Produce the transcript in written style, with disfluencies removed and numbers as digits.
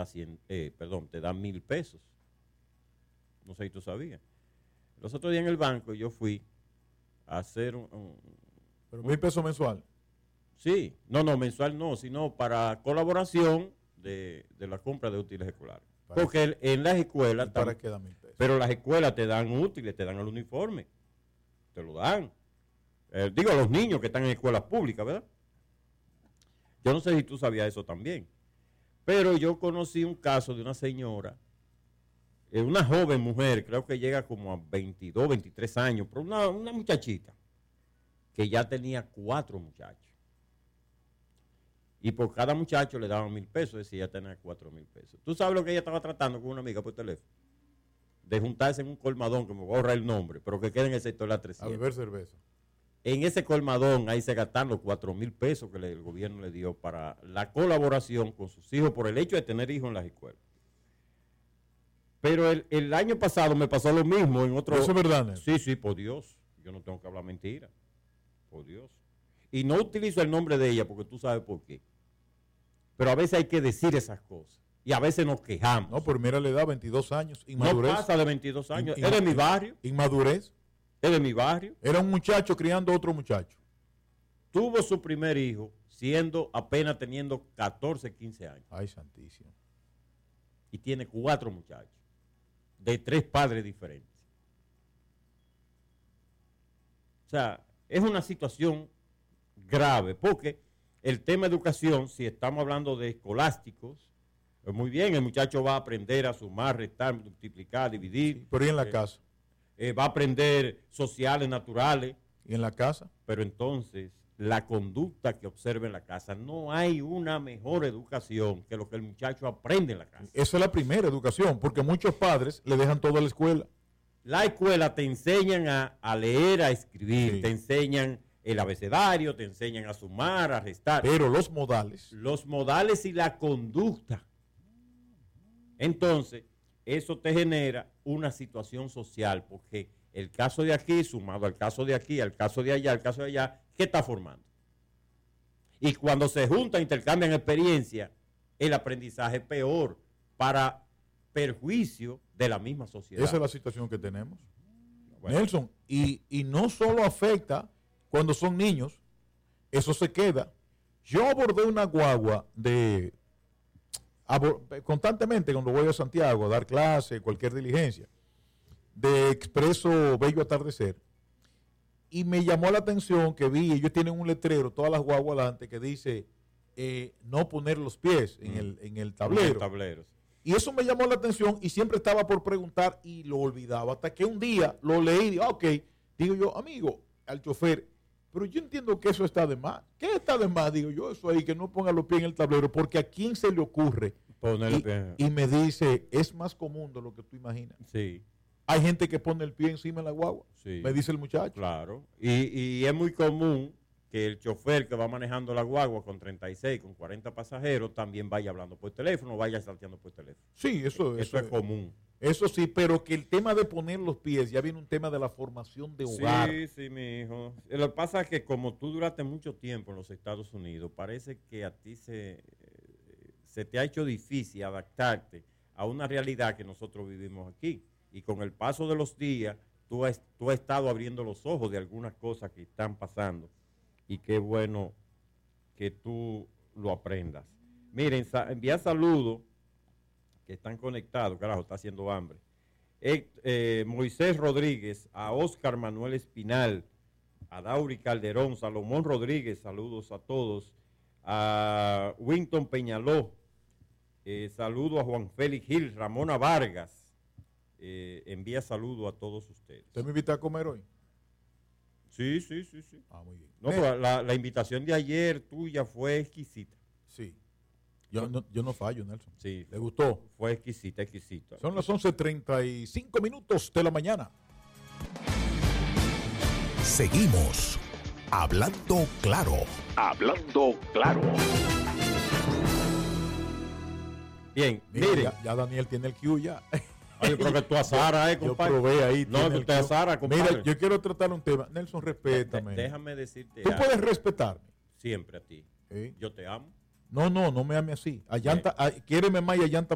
hasta 100, te dan 1,000 pesos. No sé si tú sabías. Los otros días en el banco yo fui a hacer ¿Pero 1,000 pesos mensual? Sí, no, mensual no, sino para colaboración de la compra de útiles escolares. Porque en las escuelas... ¿Para qué dan 1,000 pesos? Pero las escuelas te dan útiles, te dan el uniforme. Te lo dan. Digo, a los niños que están en escuelas públicas, ¿verdad? Yo no sé si tú sabías eso también. Pero yo conocí un caso de una señora, una joven mujer, creo que llega como a 22, 23 años, pero una muchachita, que ya tenía 4 muchachos. Y por cada muchacho le daban 1,000 pesos, es decir, ella tenía 4,000 pesos. ¿Tú sabes lo que ella estaba tratando con una amiga por teléfono? De juntarse en un colmadón, que me voy a ahorrar el nombre, pero que quede en el sector de la 300. A beber cerveza. En ese colmadón ahí se gastan los 4,000 pesos que el gobierno le dio para la colaboración con sus hijos por el hecho de tener hijos en las escuelas. Pero el año pasado me pasó lo mismo en otro... ¿Eso es verdad, Nelson? Sí, por Dios. Yo no tengo que hablar mentira. Por Dios. Y no utilizo el nombre de ella porque tú sabes por qué. Pero a veces hay que decir esas cosas. Y a veces nos quejamos. No, pero mira la edad, 22 años, inmadurez. No pasa de 22 años. Es de mi barrio. Inmadurez. Es de mi barrio. Era un muchacho criando a otro muchacho. Tuvo su primer hijo siendo apenas teniendo 14, 15 años. Ay, santísimo. Y tiene 4 muchachos. De 3 padres diferentes. O sea, es una situación grave, porque el tema de educación, si estamos hablando de escolásticos, pues muy bien, el muchacho va a aprender a sumar, restar, multiplicar, dividir. Sí, pero ¿y en la casa? Va a aprender sociales, naturales. ¿Y en la casa? Pero entonces, la conducta que observa en la casa, no hay una mejor educación que lo que el muchacho aprende en la casa. Esa es la primera educación, porque muchos padres le dejan todo a la escuela. La escuela te enseñan a leer, a escribir, Sí. te enseñan el abecedario, te enseñan a sumar, a restar. Pero los modales. Los modales y la conducta. Entonces, eso te genera una situación social, porque el caso de aquí, sumado al caso de aquí, al caso de allá, al caso de allá, ¿qué está formando? Y cuando se juntan, intercambian experiencia, el aprendizaje es peor para perjuicio de la misma sociedad. Esa es la situación que tenemos. Bueno. Nelson, y no solo afecta cuando son niños, eso se queda. Yo abordé una guagua constantemente cuando voy a Santiago a dar clase, cualquier diligencia, de Expreso Bello Atardecer, y me llamó la atención que vi, ellos tienen un letrero, todas las guaguas adelante, que dice no poner los pies en el tablero. Y eso me llamó la atención y siempre estaba por preguntar y lo olvidaba, hasta que un día lo leí y digo, ok, digo yo, amigo, al chofer, pero yo entiendo que eso está de más. ¿Qué está de más? Digo yo, eso ahí, que no ponga los pies en el tablero, porque a quién se le ocurre. Y me dice, es más común de lo que tú imaginas. Sí. Hay gente que pone el pie encima de la guagua, Sí. me dice el muchacho. Claro. Y es muy común que el chofer que va manejando la guagua con 36, con 40 pasajeros, también vaya hablando por teléfono, vaya salteando por teléfono. Sí, eso es común. Eso sí, pero que el tema de poner los pies, ya viene un tema de la formación de hogar. Sí, mi hijo. Lo que pasa es que como tú duraste mucho tiempo en los Estados Unidos, parece que a ti se te ha hecho difícil adaptarte a una realidad que nosotros vivimos aquí. Y con el paso de los días, tú has estado abriendo los ojos de algunas cosas que están pasando. Y qué bueno que tú lo aprendas. Miren, envía saludos que están conectados, carajo, está haciendo hambre. Moisés Rodríguez, a Oscar Manuel Espinal, a Dauri Calderón, Salomón Rodríguez, saludos a todos. A Winton Peñaló, saludo a Juan Félix Gil, Ramona Vargas, envía saludos a todos ustedes. ¿Usted me invita a comer hoy? Sí. Ah, muy bien. No, pero la invitación de ayer tuya fue exquisita. Sí. Yo no fallo, Nelson. Sí. ¿Le gustó? Fue exquisita. Son las 11:35 de la mañana. Seguimos hablando claro. Hablando claro. Bien, Mira, miren. ya Daniel tiene el cue ya. Ay, yo creo que tú a Sara, compadre. Yo probé ahí. No, que usted a Sara, compadre. Mira, yo quiero tratar un tema. Nelson, respétame. Déjame decirte Tú algo. puedes respetarme. Siempre a ti. ¿Sí? Yo te amo. No me ame así. Allanta, quiéreme más y allanta